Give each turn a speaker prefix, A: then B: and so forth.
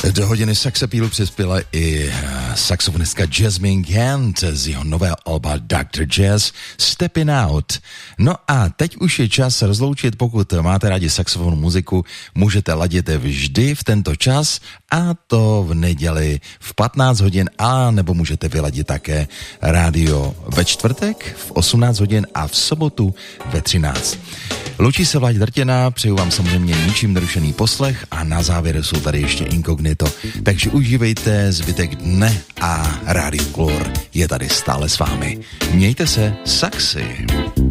A: Do hodiny Saxapílu přispěla i saxofonistka Jasmine Gant z jeho nového alba Dr. Jazz Stepping Out. No a teď už je čas rozloučit. Pokud máte rádi saxofonní muziku, můžete ladit vždy v tento čas, a to v neděli v 15 hodin, a nebo můžete vyladit také rádio ve čtvrtek v 18 hodin a v sobotu ve 13. Loučí se Vláďa Drtěná, přeju vám samozřejmě ničím nerušený poslech a na závěr jsou tady ještě Inkognito. Takže užívejte zbytek dne a Rádio Klor je tady stále s vámi. Mějte se, saxy.